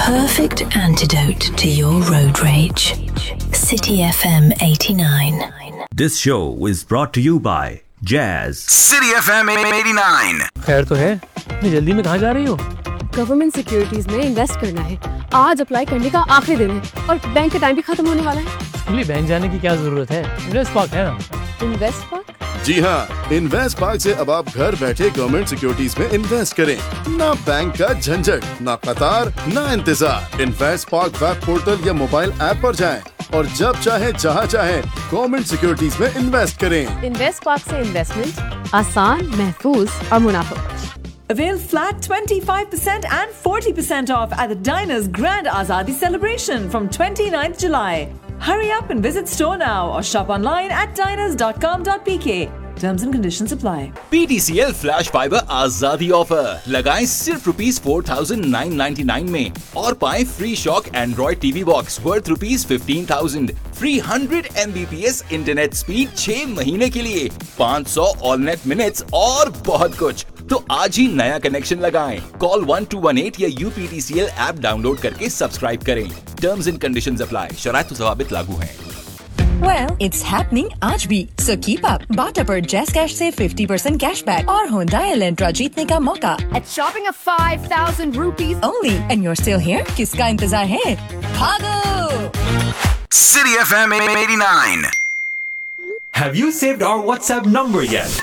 perfect antidote to your road rage. City FM 89. This show is brought to you by Jazz. City FM 89. खैर तो है, इतनी जल्दी में कहाँ जा रही हो? गवर्नमेंट सिक्योरिटीज में इन्वेस्ट करना है। आज अप्लाई करने का आखिरी दिन है और बैंक का टाइम भी खत्म होने वाला है। इसलिए बैंक जाने की क्या जरूरत है? इन्वेस्ट पार्क है ना। Invest park? जी हाँ, इन्वेस्ट पार्क से अब आप घर बैठे गवर्नमेंट सिक्योरिटीज में इन्वेस्ट करें। ना बैंक का झंझट, ना कतार, ना इंतजार। इन्वेस्ट पार्क वेब पोर्टल या मोबाइल ऐप पर जाएं और जब चाहे जहाँ चाहे गवर्नमेंट सिक्योरिटीज में इन्वेस्ट करें। इन्वेस्ट पार्क से इन्वेस्टमेंट आसान, महफूज और मुनाफा। Avail flat 25% and 40% off at the Diners Grand Azadi celebration from 29th July. Hurry up and visit store now or shop online at diners.com.pk. Terms and conditions apply. PTCL Flash Fiber Azadi offer लगाएं सिर्फ ₹4,999 में और पाएं free shock Android TV box worth ₹15,000, free 100 Mbps internet speed 6 महीने के लिए, 500 all net minutes और बहुत कुछ। तो आज ही नया कनेक्शन लगाएं। कॉल 1218 या UPTCL ऐप डाउनलोड करके सब्सक्राइब करें। Terms and conditions apply. शराइत व ज़वाबित लागू हैं। Well, it's happening आज भी, so keep up. बाटा पर Jazz Cash से 50% cashback और Hyundai Elantra जीतने का मौका। At shopping of 5,000 rupees only, and you're still here? किसका इंतजार है? भागो! City FM 89. Have you saved our WhatsApp number yet?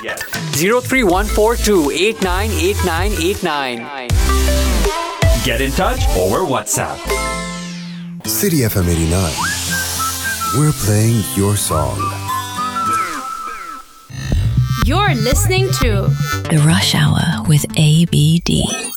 03142898989. Get in touch over WhatsApp. City FM 89. We're playing your song. You're listening to The Rush Hour with ABD.